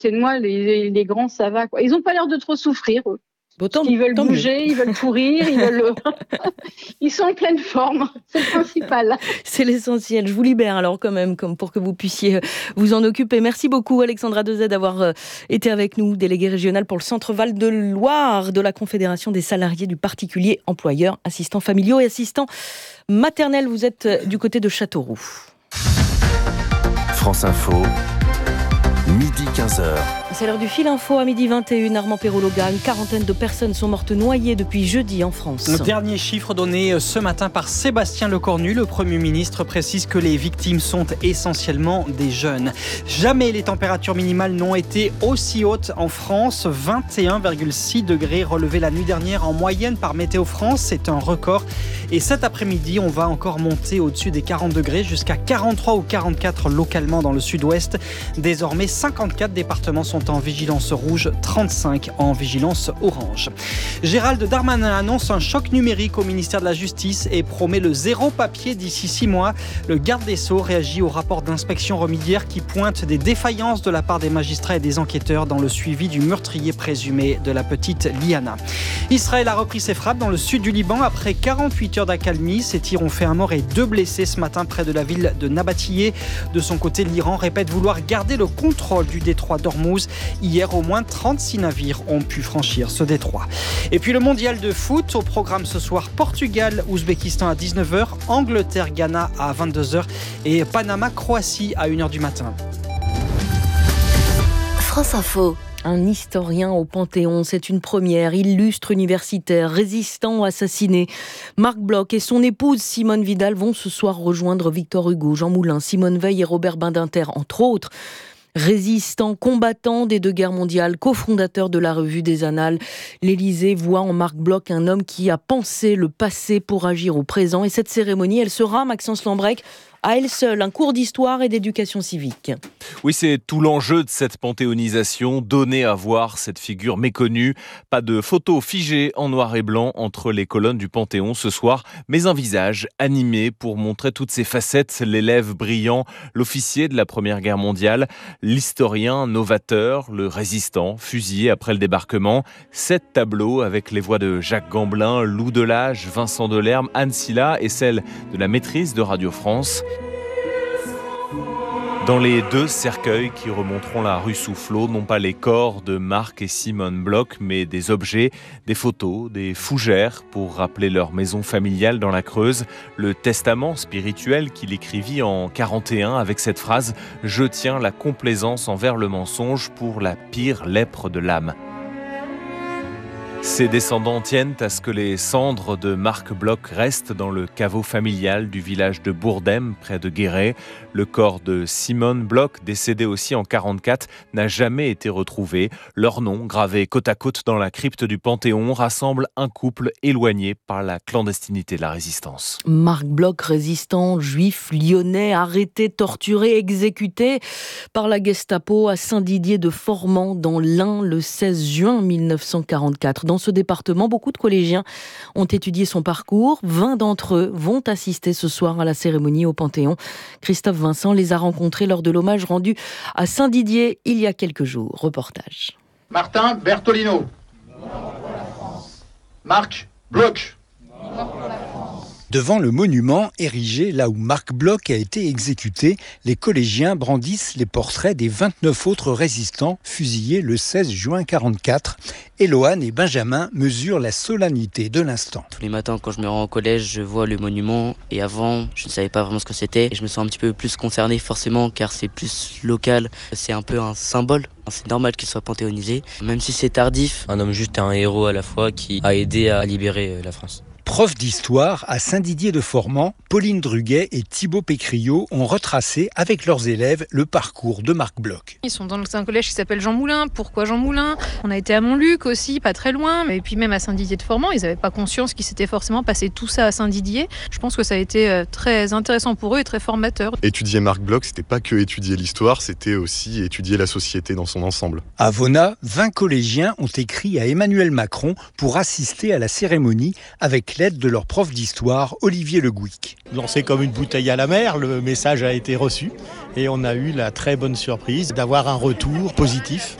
côté de moi, les grands, ça va, quoi. Ils ont pas l'air de trop souffrir, eux. Ils veulent bouger, ils veulent courir, ils sont en pleine forme, c'est le principal. C'est l'essentiel. Je vous libère alors quand même, comme pour que vous puissiez vous en occuper. Merci beaucoup Alexandra Dezet d'avoir été avec nous, déléguée régionale pour le Centre Val-de-Loire de la Confédération des salariés du particulier employeur, assistants familiaux et assistants maternels. Vous êtes du côté de Châteauroux. France Info, midi 15h. C'est l'heure du fil info à midi 21. Armand Perrault-Loga, une quarantaine de personnes sont mortes noyées depuis jeudi en France. Le dernier chiffre donné ce matin par Sébastien Lecornu, le Premier ministre, précise que les victimes sont essentiellement des jeunes. Jamais les températures minimales n'ont été aussi hautes en France. 21,6 degrés relevés la nuit dernière en moyenne par Météo France. C'est un record. Et cet après-midi, on va encore monter au-dessus des 40 degrés jusqu'à 43 ou 44 localement dans le sud-ouest. Désormais, 54 départements sont en vigilance rouge, 35 en vigilance orange. Gérald Darmanin annonce un choc numérique au ministère de la Justice et promet le zéro papier d'ici 6 mois. Le garde des Sceaux réagit au rapport d'inspection Romy Dière qui pointe des défaillances de la part des magistrats et des enquêteurs dans le suivi du meurtrier présumé de la petite Liana. Israël a repris ses frappes dans le sud du Liban après 48 heures d'accalmie. Ces tirs ont fait un mort et 2 blessés ce matin près de la ville de Nabatiyeh. De son côté, l'Iran répète vouloir garder le contrôle du détroit d'Ormuz. Hier, au moins 36 navires ont pu franchir ce détroit. Et puis le mondial de foot, au programme ce soir, Portugal-Ouzbékistan à 19h, Angleterre-Ghana à 22h et Panama-Croatie à 1h du matin. France Info. Un historien au Panthéon, c'est une première. Illustre universitaire, résistant assassiné. Marc Bloch et son épouse Simone Vidal vont ce soir rejoindre Victor Hugo, Jean Moulin, Simone Veil et Robert Badinter, entre autres. Résistant, combattant des 2 guerres mondiales, cofondateur de la Revue des Annales, l'Élysée voit en Marc Bloch un homme qui a pensé le passé pour agir au présent. Et cette cérémonie, elle sera, Maxence Lambrec, à elle seule, un cours d'histoire et d'éducation civique. Oui, c'est tout l'enjeu de cette panthéonisation, donner à voir cette figure méconnue. Pas de photos figées en noir et blanc entre les colonnes du Panthéon ce soir, mais un visage animé pour montrer toutes ses facettes, l'élève brillant, l'officier de la Première Guerre mondiale, l'historien novateur, le résistant, fusillé après le débarquement. 7 tableaux avec les voix de Jacques Gamblin, Lou Delage, Vincent Delerme, Anne Silla et celle de la maîtrise de Radio France. Dans les 2 cercueils qui remonteront la rue Soufflot, non pas les corps de Marc et Simone Bloch, mais des objets, des photos, des fougères pour rappeler leur maison familiale dans la Creuse. Le testament spirituel qu'il écrivit en 41 avec cette phrase « Je tiens la complaisance envers le mensonge pour la pire lèpre de l'âme ». Ses descendants tiennent à ce que les cendres de Marc Bloch restent dans le caveau familial du village de Bourdem, près de Guéret. Le corps de Simone Bloch, décédée aussi en 44, n'a jamais été retrouvé. Leur nom, gravé côte à côte dans la crypte du Panthéon, rassemble un couple éloigné par la clandestinité de la résistance. Marc Bloch, résistant juif lyonnais, arrêté, torturé, exécuté par la Gestapo à Saint-Didier-de-Formans dans l'Ain le 16 juin 1944. Dans ce département, beaucoup de collégiens ont étudié son parcours. 20 d'entre eux vont assister ce soir à la cérémonie au Panthéon. Christophe Vincent les a rencontrés lors de l'hommage rendu à Saint-Didier il y a quelques jours. Reportage. Martin Bertolino. Marc Bloch. Devant le monument érigé là où Marc Bloch a été exécuté, les collégiens brandissent les portraits des 29 autres résistants fusillés le 16 juin 1944. Eloane et Benjamin mesurent la solennité de l'instant. Tous les matins, quand je me rends au collège, je vois le monument. Et avant, je ne savais pas vraiment ce que c'était. Et je me sens un petit peu plus concerné forcément, car c'est plus local. C'est un peu un symbole. C'est normal qu'il soit panthéonisé, même si c'est tardif. Un homme juste et un héros à la fois qui a aidé à libérer la France. Prof d'histoire à Saint-Didier-de-Formans, Pauline Druguet et Thibaut Pécriot ont retracé avec leurs élèves le parcours de Marc Bloch. Ils sont dans un collège qui s'appelle Jean Moulin. Pourquoi Jean Moulin ? On a été à Montluc aussi, pas très loin. Et puis même à Saint-Didier-de-Formans, ils n'avaient pas conscience qu'il s'était forcément passé tout ça à Saint-Didier. Je pense que ça a été très intéressant pour eux et très formateur. Étudier Marc Bloch, c'était pas que étudier l'histoire, c'était aussi étudier la société dans son ensemble. À Vona, 20 collégiens ont écrit à Emmanuel Macron pour assister à la cérémonie avec l'aide de leur prof d'histoire, Olivier Le Gouic. Lancé comme une bouteille à la mer, le message a été reçu et on a eu la très bonne surprise d'avoir un retour positif.